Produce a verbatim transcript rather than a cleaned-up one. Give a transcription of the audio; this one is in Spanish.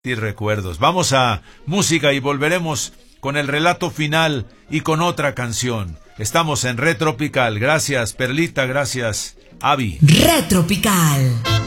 y recuerdos. Vamos a música y volveremos con el relato final y con otra canción. Estamos en Red Tropical. Gracias, Perlita. Gracias, Avi. Red Tropical.